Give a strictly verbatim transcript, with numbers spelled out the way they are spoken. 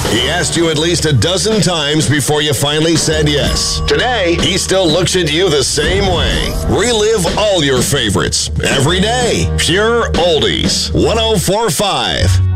He asked you at least a dozen times before you finally said yes. Today, he still looks at you the same way. Relive all your favorites every day. Pure Oldies. one oh four point five.